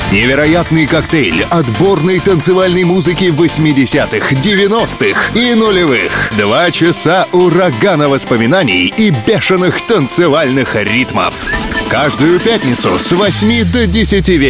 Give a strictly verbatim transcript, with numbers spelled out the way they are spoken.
Невероятный коктейль отборной танцевальной музыки восьмидесятых, девяностых и нулевых. Два часа урагана воспоминаний и бешеных танцевальных ритмов. Каждую пятницу с восьми до десяти вечера.